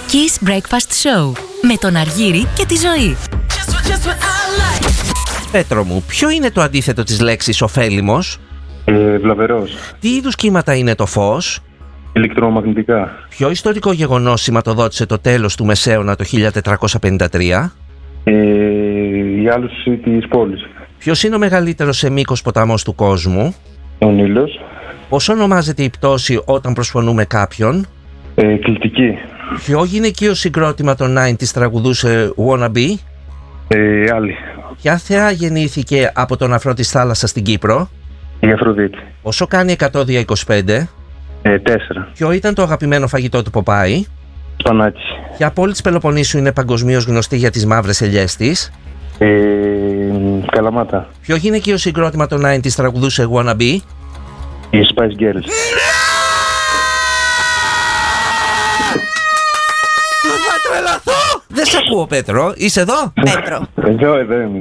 Kiss Breakfast Show με τον Αργύρη και τη Ζωή. Πέτρο μου, ποιο είναι το αντίθετο της λέξης ωφέλιμος? Βλαβερός. Τι είδους κύματα είναι το φως? Ηλεκτρομαγνητικά. Ποιο ιστορικό γεγονός σηματοδότησε το τέλος του Μεσαίωνα το 1453? Η άλωση της πόλης. Ποιος είναι ο μεγαλύτερος σε μήκος ποταμός του κόσμου? Ο Νείλος. Πώς ονομάζεται η πτώση όταν προσφωνούμε κάποιον? Κλητική. Ποιο γυναικείο συγκρότημα των 90's τραγουδούσε Wanna Be? Άλλη. Ποια θεά γεννήθηκε από τον αφρό της θάλασσας στην Κύπρο? Η Αφροδίτη. Πόσο κάνει 100 δια 25? 4. Ποιο ήταν το αγαπημένο φαγητό του Ποπάη? Σπανάκι. Ποια πόλη της Πελοποννήσου είναι παγκοσμίως γνωστή για τις μαύρες ελιές της? Καλαμάτα. Ποιο γυναικείο συγκρότημα των 90's τραγουδούσε Wanna Be? Οι Spice Girls. Θα τρελαθώ! Δεν σ' ακούω, Πέτρο. Είσαι εδώ? Πέτρο. Εδώ είμαι.